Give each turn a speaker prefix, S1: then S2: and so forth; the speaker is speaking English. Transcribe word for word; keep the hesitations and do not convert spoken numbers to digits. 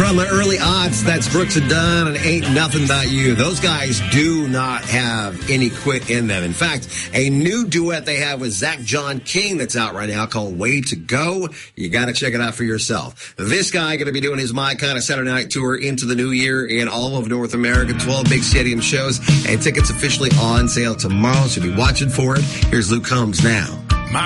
S1: From the early aughts, that's Brooks and Dunn and Ain't Nothing About You. Those guys do not have any quit in them. In fact, a new duet they have with Zach John King that's out right now called Way to Go. You got to check it out for yourself. This guy going to be doing his My Kind of Saturday Night Tour into the new year in all of North America, twelve big stadium shows, and tickets officially on sale tomorrow, so be watching for it. Here's Luke Combs now.